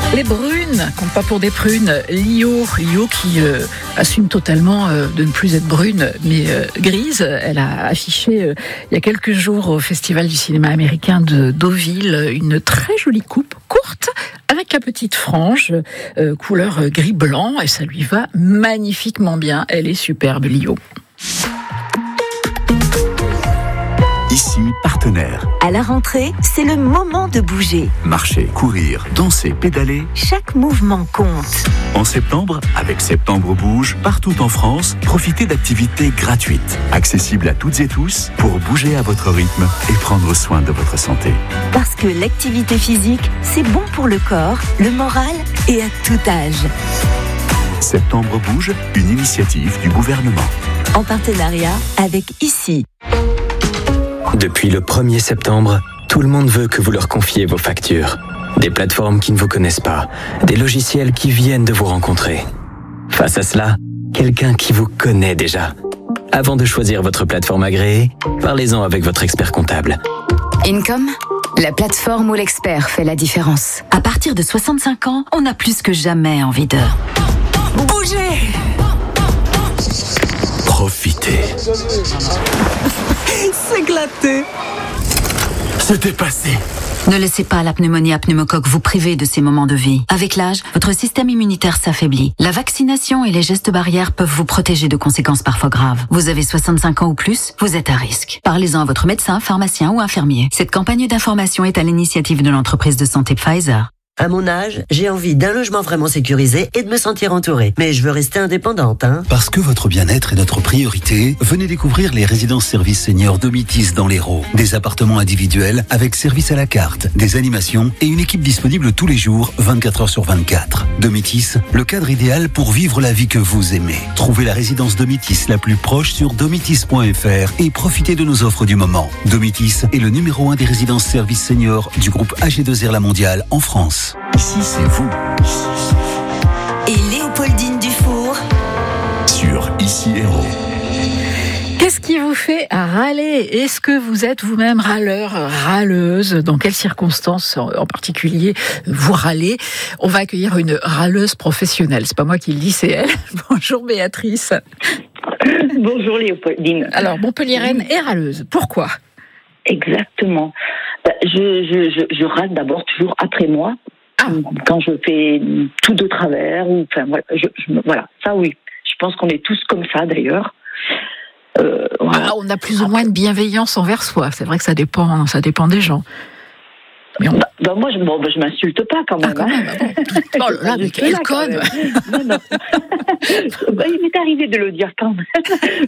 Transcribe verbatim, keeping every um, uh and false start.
Les brunes comptent pas pour des prunes. Lio, Lio qui euh, assume totalement euh, de ne plus être brune, mais euh, grise. Elle a affiché euh, il y a quelques jours au Festival du cinéma américain de Deauville une très jolie coupe courte avec la petite frange euh, couleur gris-blanc et ça lui va magnifiquement bien. Elle est superbe, Lio. Ici, partenaire. À la rentrée, c'est le moment de bouger. Marcher, courir, danser, pédaler. Chaque mouvement compte. En septembre, avec Septembre Bouge, partout en France, profitez d'activités gratuites, accessibles à toutes et tous, pour bouger à votre rythme et prendre soin de votre santé. Parce que l'activité physique, c'est bon pour le corps, le moral et à tout âge. Septembre Bouge, une initiative du gouvernement. En partenariat avec Ici. Depuis le premier septembre, tout le monde veut que vous leur confiez vos factures. Des plateformes qui ne vous connaissent pas, des logiciels qui viennent de vous rencontrer. Face à cela, quelqu'un qui vous connaît déjà. Avant de choisir votre plateforme agréée, parlez-en avec votre expert comptable. Income, la plateforme où l'expert fait la différence. À partir de soixante-cinq ans, on a plus que jamais envie de bouger. Profitez. S'éclater. Se dépasser. Ne laissez pas la pneumonie à pneumocoque vous priver de ces moments de vie. Avec l'âge, votre système immunitaire s'affaiblit. La vaccination et les gestes barrières peuvent vous protéger de conséquences parfois graves. Vous avez soixante-cinq ans ou plus, vous êtes à risque. Parlez-en à votre médecin, pharmacien ou infirmier. Cette campagne d'information est à l'initiative de l'entreprise de santé Pfizer. À mon âge, j'ai envie d'un logement vraiment sécurisé et de me sentir entourée. Mais je veux rester indépendante, hein. Parce que votre bien-être est notre priorité, venez découvrir les résidences services seniors Domitis dans l'Hérault. Des appartements individuels avec service à la carte, des animations et une équipe disponible tous les jours, vingt-quatre heures sur vingt-quatre. Domitis, le cadre idéal pour vivre la vie que vous aimez. Trouvez la résidence Domitis la plus proche sur domitis point f r et profitez de nos offres du moment. Domitis est le numéro un des résidences services seniors du groupe A G deux R La Mondiale en France. Ici, c'est vous. Et Léopoldine Dufour Sur Ici Héros. Qu'est-ce qui vous fait râler ? Est-ce que vous êtes vous-même râleur, râleuse ? Dans quelles circonstances en particulier vous râlez ? On va accueillir une râleuse professionnelle. C'est pas moi qui le dis, c'est elle. Bonjour Béatrice. Bonjour Léopoldine. Alors, Montpelliéraine est râleuse. Pourquoi ? Exactement. Je, je, je, je râle d'abord toujours après moi. Ah. Quand je fais tout de travers. Ou, enfin, voilà, je, je, voilà, ça oui. Je pense qu'on est tous comme ça d'ailleurs. Euh, voilà. Ah, on a plus ou moins de bienveillance envers soi. C'est vrai que ça dépend, ça dépend des gens. Mais on... bah, bah, moi, je, bon, bah, je m'insulte pas quand même. Ah, quand même hein. Bon. Oh là là, mais quel conne. Non, non. Bah, il m'est arrivé de le dire quand même.